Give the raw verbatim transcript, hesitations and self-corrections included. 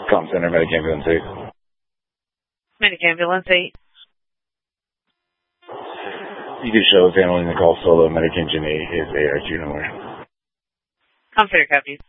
Com Center, Medic Ambulance eight. Medic Ambulance eight. You can show us handling the call solo. Medic Engine eight is A R Q nowhere. Com Center, copy.